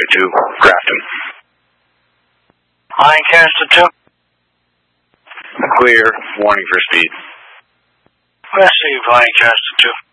Lancaster 2, Grafton. Lancaster 2. Clear, warning for speed. Receive Lancaster 2.